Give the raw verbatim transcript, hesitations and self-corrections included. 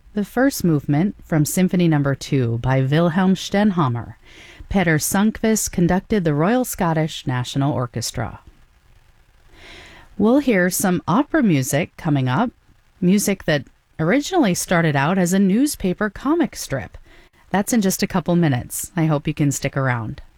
The first movement from Symphony Number two by Wilhelm Stenhammar. Peter Sundqvist conducted the Royal Scottish National Orchestra. We'll hear some opera music coming up, music that originally started out as a newspaper comic strip. That's in just a couple minutes. I hope you can stick around.